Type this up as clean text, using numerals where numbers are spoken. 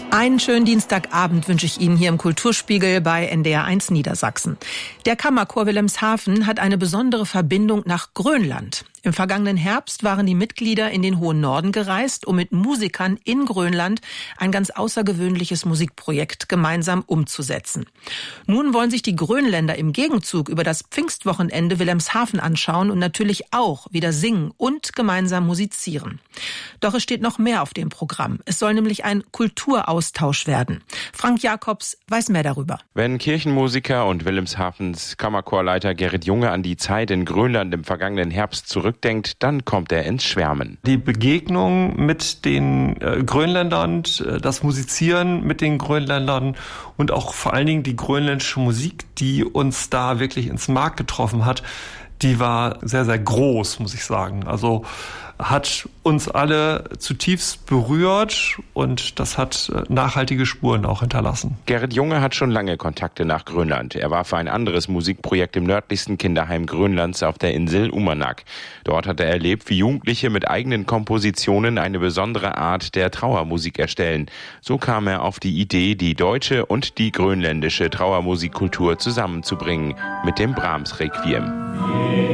Einen schönen Dienstagabend wünsche ich Ihnen hier im Kulturspiegel bei NDR1 Niedersachsen. Der Kammerchor Wilhelmshaven hat eine besondere Verbindung nach Grönland. Im vergangenen Herbst waren die Mitglieder in den hohen Norden gereist, um mit Musikern in Grönland ein ganz außergewöhnliches Musikprojekt gemeinsam umzusetzen. Nun wollen sich die Grönländer im Gegenzug über das Pfingstwochenende Wilhelmshaven anschauen und natürlich auch wieder singen und gemeinsam musizieren. Doch es steht noch mehr auf dem Programm. Es soll nämlich ein Kulturaustausch werden. Frank Jakobs weiß mehr darüber. Wenn Kirchenmusiker und Wilhelmshavens Kammerchorleiter Gerrit Junge an die Zeit in Grönland im vergangenen Herbst zurückdenkt, dann kommt er ins Schwärmen. Die Begegnung mit den Grönländern, das Musizieren mit den Grönländern und auch vor allen Dingen die grönländische Musik, die uns da wirklich ins Mark getroffen hat, die war sehr, sehr groß, muss ich sagen. Also hat uns alle zutiefst berührt und das hat nachhaltige Spuren auch hinterlassen. Gerrit Junge hat schon lange Kontakte nach Grönland. Er war für ein anderes Musikprojekt im nördlichsten Kinderheim Grönlands auf der Insel Uummannaq. Dort hat er erlebt, wie Jugendliche mit eigenen Kompositionen eine besondere Art der Trauermusik erstellen. So kam er auf die Idee, die deutsche und die grönländische Trauermusikkultur zusammenzubringen mit dem Brahms-Requiem.